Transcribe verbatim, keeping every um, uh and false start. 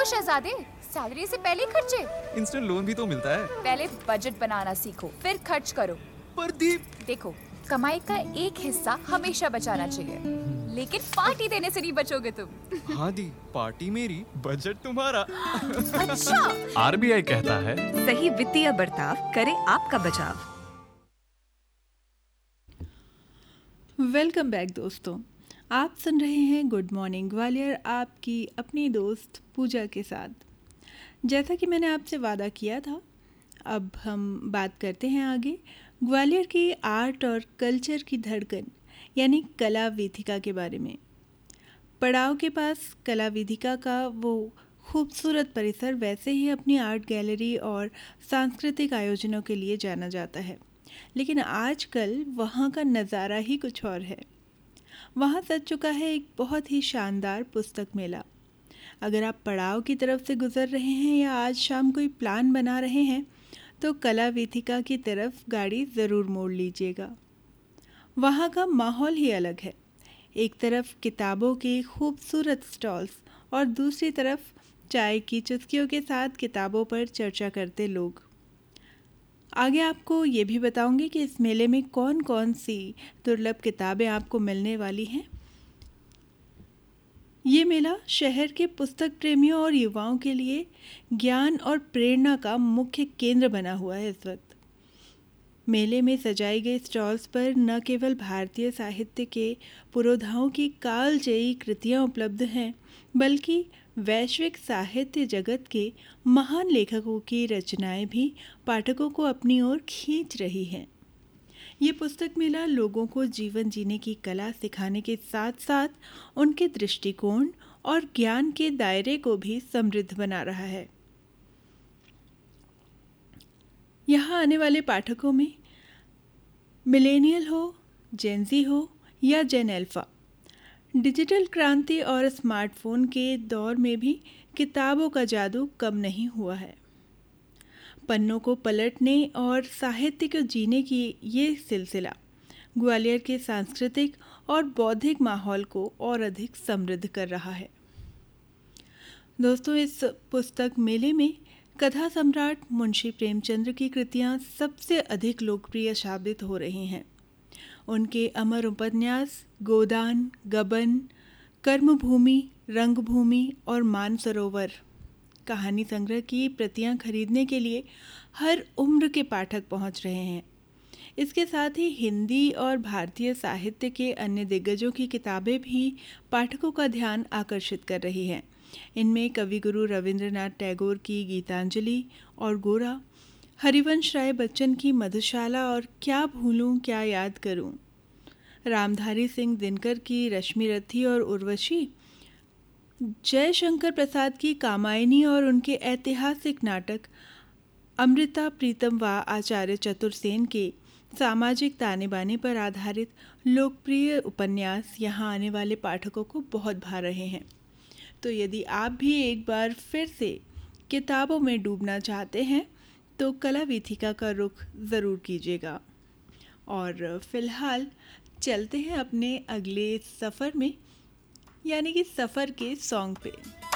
वो शहजादे, सैलरी से पहले खर्चे। इंस्टेंट लोन भी तो मिलता है। पहले बजट बनाना सीखो, फिर खर्च करो। पर दीप, देखो, कमाई का एक हिस्सा हमेशा बचाना चाहिए, लेकिन पार्टी देने से नहीं बचोगे तुम। हाँ दी, पार्टी मेरी, बजट तुम्हारा। अच्छा। आरबीआई कहता है, सही वित्तीय बर्ताव करे आपका बचाव। वेलकम बैक दोस्तों, आप सुन रहे हैं गुड मॉर्निंग ग्वालियर आपकी अपनी दोस्त पूजा के साथ। जैसा कि मैंने आपसे वादा किया था, अब हम बात करते हैं आगे ग्वालियर की आर्ट और कल्चर की धड़कन यानी कला वेदिका के बारे में। पड़ाव के पास कला वेदिका का वो खूबसूरत परिसर वैसे ही अपनी आर्ट गैलरी और सांस्कृतिक आयोजनों के लिए जाना जाता है, लेकिन आजकल वहाँ का नज़ारा ही कुछ और है। वहाँ सज चुका है एक बहुत ही शानदार पुस्तक मेला। अगर आप पड़ाव की तरफ से गुज़र रहे हैं या आज शाम कोई प्लान बना रहे हैं तो कला वेदिका की तरफ गाड़ी ज़रूर मोड़ लीजिएगा। वहाँ का माहौल ही अलग है। एक तरफ किताबों के खूबसूरत स्टॉल्स और दूसरी तरफ चाय की चुस्कियों के साथ किताबों पर चर्चा करते लोग। आगे आपको ये भी बताऊंगी कि इस मेले में कौन कौन सी दुर्लभ किताबें आपको मिलने वाली हैं। ये मेला शहर के पुस्तक प्रेमियों और युवाओं के लिए ज्ञान और प्रेरणा का मुख्य केंद्र बना हुआ है। इस वक्त मेले में सजाई गई स्टॉल्स पर न केवल भारतीय साहित्य के पुरोधाओं की कालजयी कृतियाँ उपलब्ध हैं, बल्कि वैश्विक साहित्य जगत के महान लेखकों की रचनाएं भी पाठकों को अपनी ओर खींच रही हैं। ये पुस्तक मेला लोगों को जीवन जीने की कला सिखाने के साथ साथ उनके दृष्टिकोण और ज्ञान के दायरे को भी समृद्ध बना रहा है। यहाँ आने वाले पाठकों में मिलेनियल हो, जेनजी हो या जेन अल्फा, डिजिटल क्रांति और स्मार्टफोन के दौर में भी किताबों का जादू कम नहीं हुआ है। पन्नों को पलटने और साहित्य को जीने की ये सिलसिला ग्वालियर के सांस्कृतिक और बौद्धिक माहौल को और अधिक समृद्ध कर रहा है। दोस्तों, इस पुस्तक मेले में कथा सम्राट मुंशी प्रेमचंद्र की कृतियाँ सबसे अधिक लोकप्रिय साबित हो रही हैं। उनके अमर उपन्यास गोदान, गबन, कर्मभूमि, रंगभूमि और मानसरोवर कहानी संग्रह की प्रतियां खरीदने के लिए हर उम्र के पाठक पहुंच रहे हैं। इसके साथ ही हिंदी और भारतीय साहित्य के अन्य दिग्गजों की किताबें भी पाठकों का ध्यान आकर्षित कर रही हैं। इनमें कविगुरु रविंद्रनाथ टैगोर की गीतांजलि और गोरा, हरिवंश राय बच्चन की मधुशाला और क्या भूलूं क्या याद करूं, रामधारी सिंह दिनकर की रश्मि रथी और उर्वशी, जयशंकर प्रसाद की कामायनी और उनके ऐतिहासिक नाटक अमृता प्रीतम व आचार्य चतुर्सेन के सामाजिक ताने बाने पर आधारित लोकप्रिय उपन्यास यहाँ आने वाले पाठकों को बहुत भा रहे हैं। तो यदि आप भी एक बार फिर से किताबों में डूबना चाहते हैं तो कला वेदिका का रुख ज़रूर कीजिएगा। और फिलहाल चलते हैं अपने अगले सफ़र में, यानी कि सफ़र के सॉन्ग पे।